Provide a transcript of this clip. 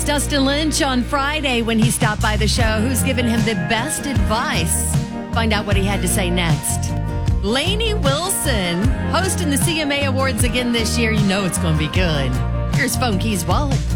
Dustin Lynch on Friday when he stopped by the show. Who's given him the best advice? Find out what he had to say next. Lainey Wilson hosting the CMA Awards again this year. You know it's going to be good. Here's Phone Keys Wallet.